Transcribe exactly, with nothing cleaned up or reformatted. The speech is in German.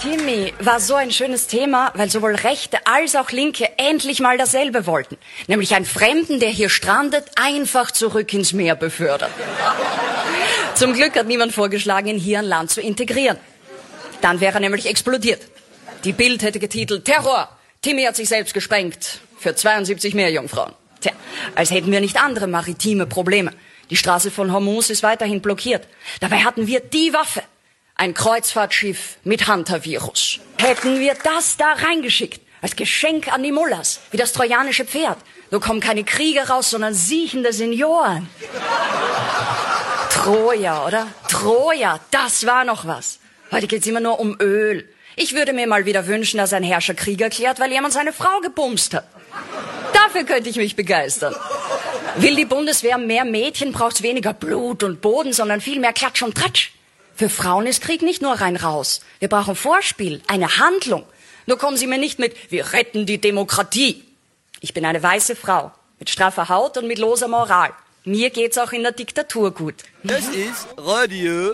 Timmy, war so ein schönes Thema, weil sowohl Rechte als auch Linke endlich mal dasselbe wollten. Nämlich einen Fremden, der hier strandet, einfach zurück ins Meer befördern. Zum Glück hat niemand vorgeschlagen, ihn hier an Land zu integrieren. Dann wäre er nämlich explodiert. Die Bild hätte getitelt, Terror, Timmy hat sich selbst gesprengt. Für zweiundsiebzig Meerjungfrauen. Tja, als hätten wir nicht andere maritime Probleme. Die Straße von Hormuz ist weiterhin blockiert. Dabei hatten wir die Waffe. Ein Kreuzfahrtschiff mit Hunter-Virus. Hätten wir das da reingeschickt, als Geschenk an die Mullahs, wie das trojanische Pferd. So kommen keine Krieger raus, sondern siechende Senioren. Troja, oder? Troja, das war noch was. Heute geht's immer nur um Öl. Ich würde mir mal wieder wünschen, dass ein Herrscher Krieg erklärt, weil jemand seine Frau gebumst hat. Dafür könnte ich mich begeistern. Will die Bundeswehr mehr Mädchen, braucht's weniger Blut und Boden, sondern viel mehr Klatsch und Tratsch. Für Frauen ist Krieg nicht nur rein raus. Wir brauchen Vorspiel, eine Handlung. Nur kommen Sie mir nicht mit, wir retten die Demokratie. Ich bin eine weiße Frau, mit straffer Haut und mit loser Moral. Mir geht's auch in der Diktatur gut. Das ist Radio